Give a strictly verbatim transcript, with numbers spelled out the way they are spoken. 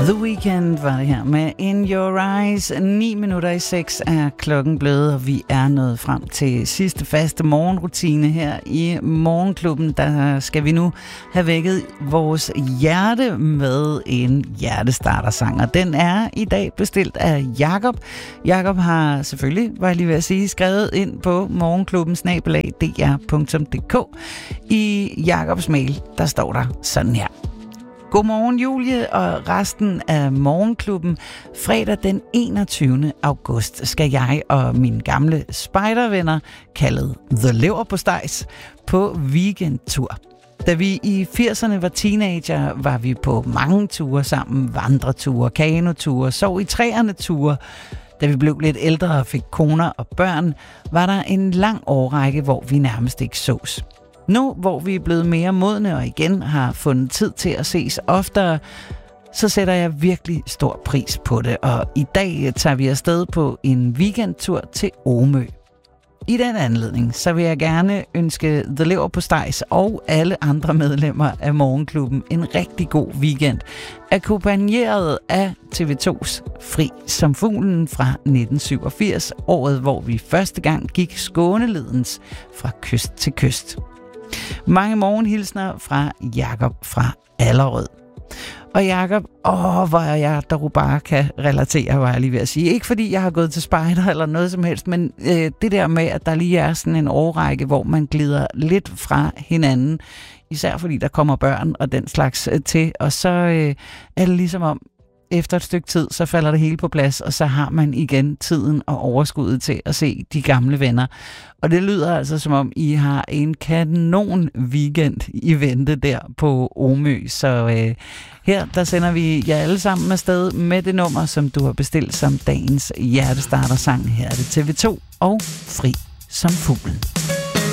The Weeknd var det her med In Your Eyes. ni minutter i seks er klokken blevet, og vi er nået frem til sidste faste morgenrutine her i Morgenklubben. Der skal vi nu have vækket vores hjerte med en hjertestartersang, og den er i dag bestilt af Jakob. Jakob har selvfølgelig, var jeg lige ved at sige, skrevet ind på morgenklubben snabel-a d r punktum d k. I Jakobs mail, der står der sådan her: Godmorgen Julie og resten af Morgenklubben. Fredag den enogtyvende august skal jeg og mine gamle spejdervenner, kaldet The Leverpostejs, på weekendtur. Da vi i firserne var teenager, var vi på mange ture sammen. Vandreture, kanoture, sov i træerne-ture. Da vi blev lidt ældre og fik koner og børn, var der en lang årrække, hvor vi nærmest ikke sås. Nu, hvor vi er blevet mere modne og igen har fundet tid til at ses oftere, så sætter jeg virkelig stor pris på det. Og i dag tager vi afsted på en weekendtur til Omø. I den anledning, så vil jeg gerne ønske The Leverpostejs og alle andre medlemmer af Morgenklubben en rigtig god weekend, akkompagneret af T V to's Fri som fuglen fra nitten syvogfirs, året hvor vi første gang gik Skåneledens fra kyst til kyst. Mange morgenhilsner fra Jakob fra Allerød. Og Jakob, åh, hvor er jeg, der bare kan relatere, var jeg lige ved at sige. Ikke fordi jeg har gået til spejder eller noget som helst, men øh, det der med, at der lige er sådan en årrække, hvor man glider lidt fra hinanden, især fordi der kommer børn og den slags øh, til, og så øh, er det ligesom om, efter et stykke tid, så falder det hele på plads, og så har man igen tiden og overskuddet til at se de gamle venner. Og det lyder altså, som om I har en kanon weekend i vente der på Omø. Så øh, her, der sender vi jer alle sammen afsted med det nummer, som du har bestilt som dagens hjertestartersang. Her er det T V to og Fri som fuglen.